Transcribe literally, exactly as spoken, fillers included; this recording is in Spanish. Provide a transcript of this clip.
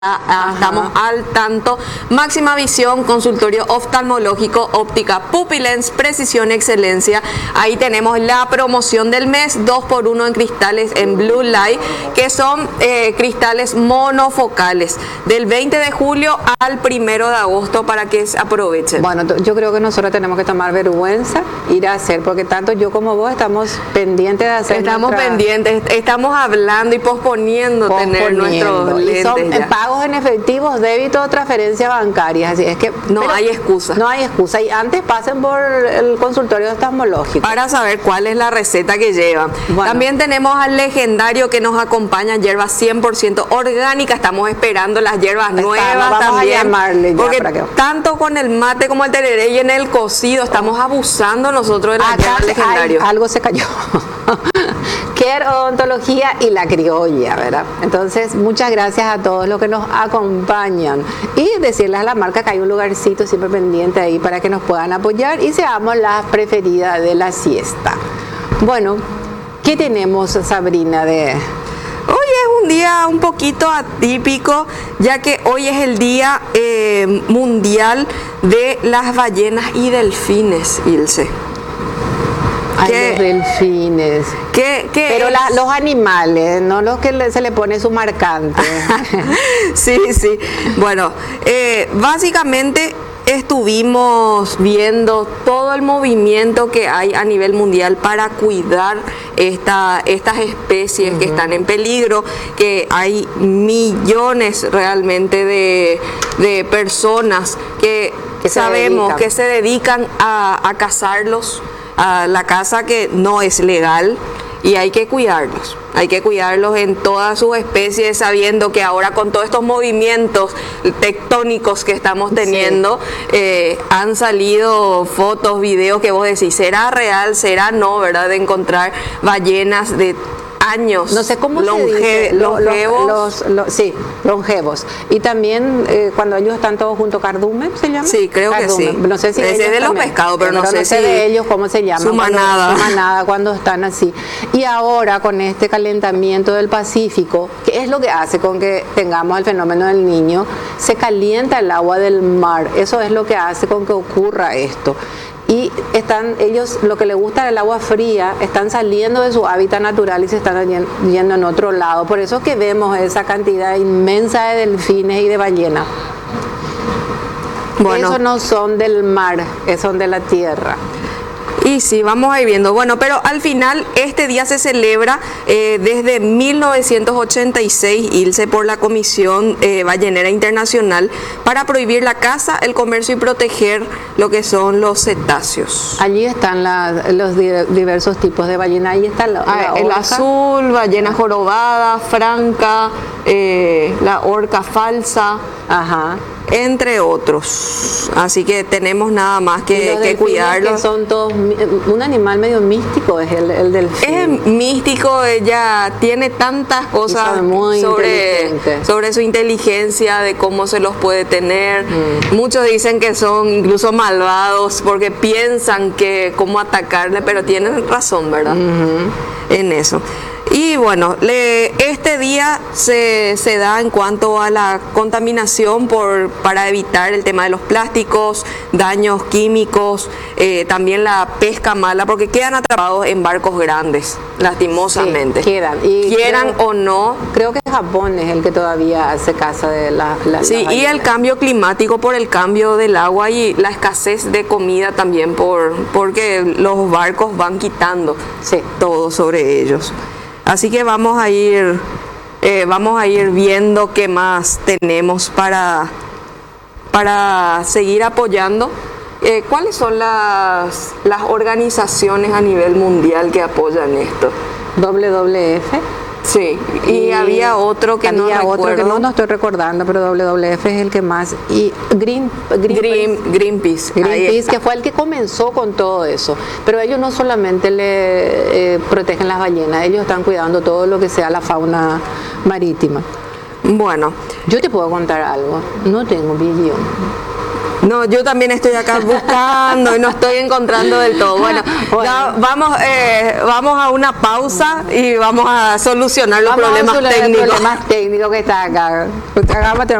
Ah, estamos al tanto. Máxima Visión, consultorio oftalmológico, óptica Pupilens, precisión, excelencia. Ahí tenemos la promoción del mes, dos por uno en cristales en Blue Light, que son eh, cristales monofocales, del veinte de julio al primero de agosto, para que aprovechen. Bueno, yo creo que nosotros tenemos que tomar vergüenza, ir a hacer, porque tanto yo como vos estamos pendientes de hacer. Estamos nuestra... pendientes, estamos hablando y posponiendo, posponiendo. tener nuestros lentes. Son ya. pagos en efectivos, débito o transferencias bancarias, así es que no hay excusa. No hay excusa, y antes pasen por el consultorio oftalmológico para saber cuál es la receta que llevan. Bueno. También tenemos al legendario que nos acompaña, hierbas cien por ciento orgánicas. Estamos esperando las hierbas Está, nuevas vamos también, a llamarle porque para que... tanto con el mate como el tereré y en el cocido estamos abusando nosotros de las hierbas legendarias. Algo se cayó. Care Odontología y La Criolla, ¿verdad? Entonces, muchas gracias a todos los que nos acompañan, y decirles a la marca que hay un lugarcito siempre pendiente ahí para que nos puedan apoyar y seamos las preferidas de la siesta. Bueno, ¿qué tenemos, Sabrina? De Hoy es un día un poquito atípico, ya que hoy es el Día eh, Mundial de las Ballenas y Delfines, Ilse. Ay, los delfines. ¿Qué, qué Pero es? La, los animales, no los que le, se le pone su marcante. Sí, sí. Bueno, eh, básicamente estuvimos viendo todo el movimiento que hay a nivel mundial para cuidar esta, estas especies uh-huh. que están en peligro, que hay millones realmente de, de personas que, que sabemos se que se dedican a, a cazarlos, a la caza que no es legal, y hay que cuidarlos, hay que cuidarlos en todas sus especies, sabiendo que ahora con todos estos movimientos tectónicos que estamos teniendo, sí. eh, han salido fotos, videos que vos decís, ¿será real, será no, verdad? De encontrar ballenas de años, no sé cómo longe se dice, longevos. Los, los, los, sí, longevos. Y también eh, cuando ellos están todos juntos, cardumen, ¿se llama? Sí, creo cardumen. que sí. No sé si Ese es de los pescados, pero, pero no, sé no sé si de ellos cómo se llama. Su manada. Cuando, su manada, cuando están así. Y ahora con este calentamiento del Pacífico, ¿qué es lo que hace con que tengamos el fenómeno del Niño? Se calienta el agua del mar. Eso es lo que hace con que ocurra esto. Y están ellos, lo que les gusta del agua fría, están saliendo de su hábitat natural y se están yendo en otro lado. Por eso que vemos esa cantidad inmensa de delfines y de ballenas. Bueno, esos no son del mar, son de la tierra. Y sí, vamos a ir viendo. Bueno, pero al final este día se celebra eh, desde mil novecientos ochenta y seis, Ilse, por la Comisión eh, Ballenera Internacional, para prohibir la caza, el comercio y proteger lo que son los cetáceos. Allí están la, los diversos tipos de ballena. Ahí está la, ah, la el azul, ballena jorobada, franca, eh, la orca falsa. Ajá. Entre otros, así que tenemos nada más que, que cuidarlos. Que son todos un animal medio místico, es el, el delfín. Es místico, ella tiene tantas cosas sobre, sobre su inteligencia, de cómo se los puede tener. Mm. Muchos dicen que son incluso malvados porque piensan que cómo atacarle, pero tienen razón, ¿verdad? Uh-huh. En eso. Y bueno, le, este día se, se da en cuanto a la contaminación por, para evitar el tema de los plásticos, daños químicos, eh, también la pesca mala, porque quedan atrapados en barcos grandes, lastimosamente. Sí, quedan. Y quieran creo, o no. Creo que Japón es el que todavía hace caza de la, la Sí, la y el cambio climático por el cambio del agua y la escasez de comida también, por porque los barcos van quitando sí. todo sobre ellos. Así que vamos a ir, eh, vamos a ir viendo qué más tenemos para, para seguir apoyando. Eh, ¿Cuáles son las, las organizaciones a nivel mundial que apoyan esto? W W F. Sí, y, y había otro que había no recuerdo. otro que no, no estoy recordando, pero W W F es el que más. Y Green, Green Green, Greenpeace. Greenpeace, que fue el que comenzó con todo eso. Pero ellos no solamente le eh, protegen las ballenas, ellos están cuidando todo lo que sea la fauna marítima. Bueno. Yo te puedo contar algo, no tengo visión. No, yo también estoy acá buscando y no estoy encontrando del todo. Bueno, Bueno. ya vamos, eh, vamos a una pausa y vamos a solucionar los Vamos a problemas resolver técnicos. los problemas técnicos que está acá. Acá vamos a tener